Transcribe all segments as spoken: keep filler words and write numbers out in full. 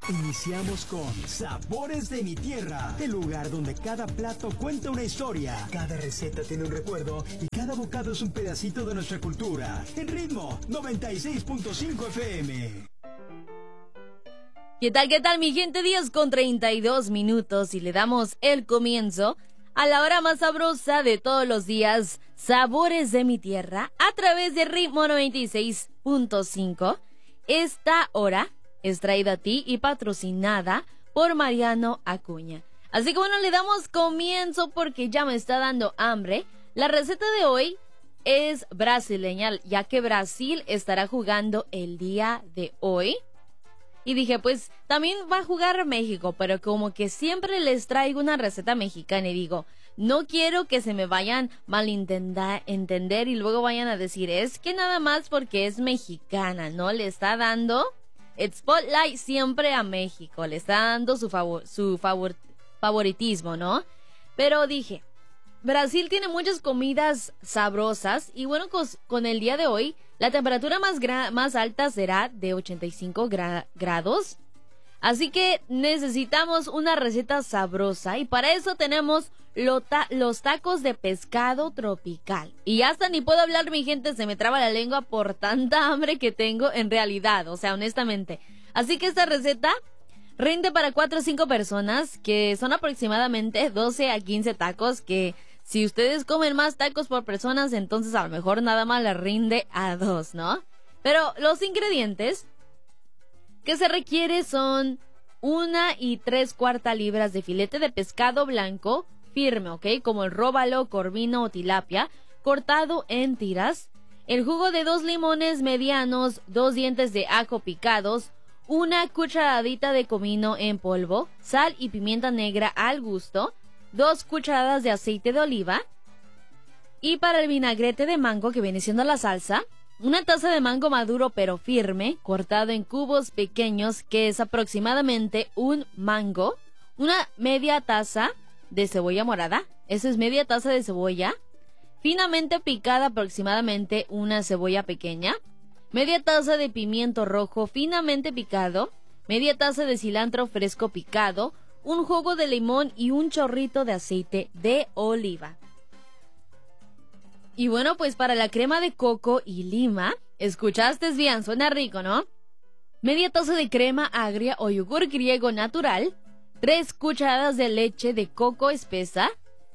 Iniciamos con Sabores de mi Tierra, el lugar donde cada plato cuenta una historia, cada receta tiene un recuerdo y cada bocado es un pedacito de nuestra cultura. En Ritmo noventa y seis punto cinco F M. ¿Qué tal, qué tal, mi gente? diez con treinta y dos minutos y le damos el comienzo a la hora más sabrosa de todos los días, Sabores de mi Tierra, a través de Ritmo noventa y seis punto cinco. Esta hora es traída a ti y patrocinada por Mariano Acuña. Así que bueno, le damos comienzo porque ya me está dando hambre. La receta de hoy es brasileña, ya que Brasil estará jugando el día de hoy. Y dije, pues también va a jugar México, pero como que siempre les traigo una receta mexicana y digo, no quiero que se me vayan malentender y luego vayan a decir, es que nada más porque es mexicana, ¿no? Le está dando el spotlight siempre a México, le está dando su, favor, su favor, favoritismo, ¿no? Pero dije, Brasil tiene muchas comidas sabrosas y bueno, con, con el día de hoy, la temperatura más, gra- más alta será de ochenta y cinco gra- grados. Así que necesitamos una receta sabrosa y para eso tenemos lo ta- los tacos de pescado tropical. Y hasta ni puedo hablar, mi gente, se me traba la lengua por tanta hambre que tengo en realidad, o sea, honestamente. Así que esta receta rinde para cuatro o cinco personas, que son aproximadamente doce a quince tacos, que si ustedes comen más tacos por personas, entonces a lo mejor nada más le rinde a dos, ¿no? Pero los ingredientes que se requiere son una y tres cuartas libras de filete de pescado blanco firme, ¿ok? Como el róbalo, corvino o tilapia, cortado en tiras, el jugo de dos limones medianos, dos dientes de ajo picados, una cucharadita de comino en polvo, sal y pimienta negra al gusto, dos cucharadas de aceite de oliva, y para el vinagrete de mango, que viene siendo la salsa, una taza de mango maduro pero firme, cortado en cubos pequeños, que es aproximadamente un mango, una media taza de cebolla morada, eso es media taza de cebolla, finamente picada, aproximadamente una cebolla pequeña, media taza de pimiento rojo finamente picado, media taza de cilantro fresco picado, un jugo de limón y un chorrito de aceite de oliva. Y bueno, pues para la crema de coco y lima, escuchaste bien, suena rico, ¿no? Media taza de crema agria o yogur griego natural, tres cucharadas de leche de coco espesa,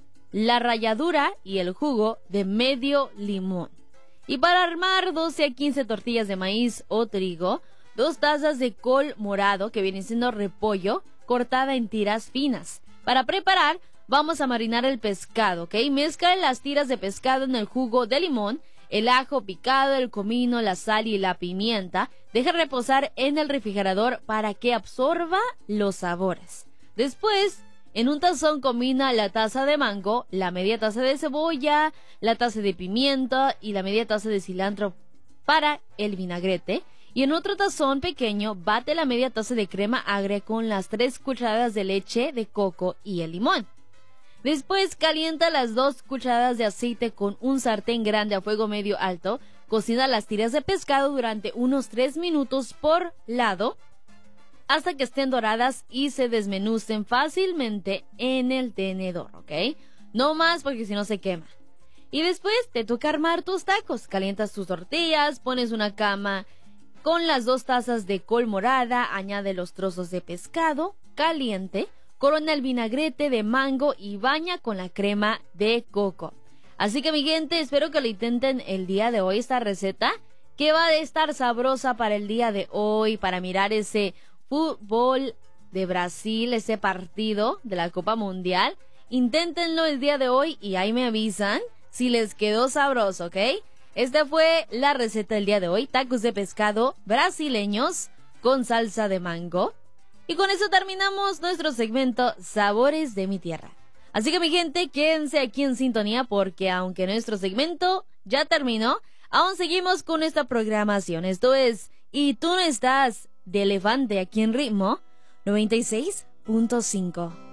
la ralladura y el jugo de medio limón. Y para armar doce a quince tortillas de maíz o trigo, dos tazas de col morado, que viene siendo repollo, cortada en tiras finas. Para preparar, vamos a marinar el pescado, ¿ok? Mezcla las tiras de pescado en el jugo de limón, el ajo picado, el comino, la sal y la pimienta. Deja reposar en el refrigerador para que absorba los sabores. Después, en un tazón combina la taza de mango, la media taza de cebolla, la taza de pimienta y la media taza de cilantro para el vinagrete. Y en otro tazón pequeño, bate la media taza de crema agria con las tres cucharadas de leche de coco y el limón. Después, calienta las dos cucharadas de aceite con un sartén grande a fuego medio alto. Cocina las tiras de pescado durante unos tres minutos por lado, hasta que estén doradas y se desmenucen fácilmente en el tenedor, ¿ok? No más porque si no se quema. Y después te toca armar tus tacos. Calientas tus tortillas, pones una cama con las dos tazas de col morada, añade los trozos de pescado caliente, corona el vinagrete de mango y baña con la crema de coco. Así que mi gente, espero que lo intenten el día de hoy esta receta, que va a estar sabrosa para el día de hoy, para mirar ese fútbol de Brasil, ese partido de la Copa Mundial. Inténtenlo el día de hoy y ahí me avisan si les quedó sabroso, ¿ok? Esta fue la receta del día de hoy, tacos de pescado brasileños con salsa de mango. Y con eso terminamos nuestro segmento Sabores de mi Tierra. Así que mi gente, quédense aquí en sintonía porque aunque nuestro segmento ya terminó, aún seguimos con esta programación. Esto es Y tú no estás, de Elefante, aquí en Ritmo noventa y seis punto cinco.